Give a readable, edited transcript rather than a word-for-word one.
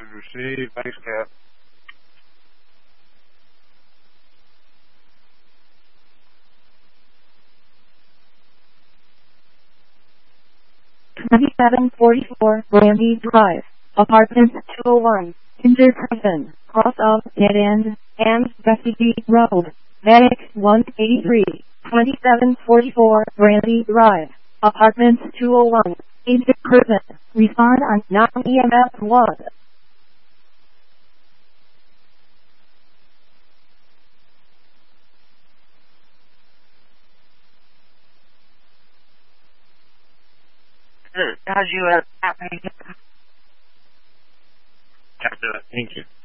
received. Thanks, Cap. $2744 Brandy Drive, Apartment 201, Kindergarten, Cross of Dead End, and Bessie Road, Medic 183, 2744 Brandy Drive, Apartment 201, Kindergarten, respond on non-EMF 1. How'd you Thank you.